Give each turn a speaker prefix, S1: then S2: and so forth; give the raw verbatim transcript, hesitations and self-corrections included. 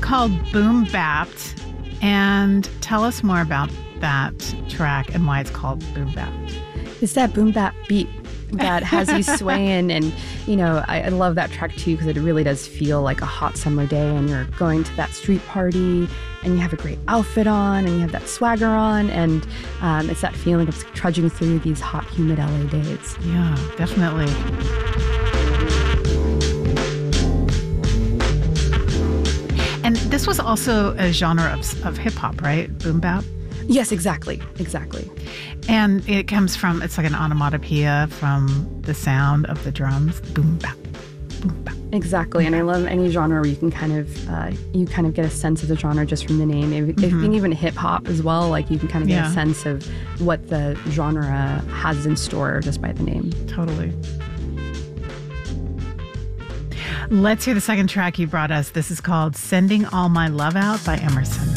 S1: called Boom Bapped. And tell us more about that track and why it's called Boom Bapped.
S2: It's that boom bap beat that has you swaying. And, you know, I, I love that track too because it really does feel like a hot summer day and you're going to that street party and you have a great outfit on and you have that swagger on. And um, it's that feeling of trudging through these hot, humid L A days.
S1: Yeah, definitely. And this was also a genre of, of hip hop, right? Boom bap?
S2: Yes, exactly. Exactly.
S1: And it comes from, it's like an onomatopoeia from the sound of the drums. Boom bap. Boom bap.
S2: Exactly. And I love any genre where you can kind of, uh, you kind of get a sense of the genre just from the name. If, mm-hmm. if you think even hip hop as well, like you can kind of get yeah. a sense of what the genre has in store just by the name.
S1: Totally. Let's hear the second track you brought us. This is called Sending All My Love Out by Emerson.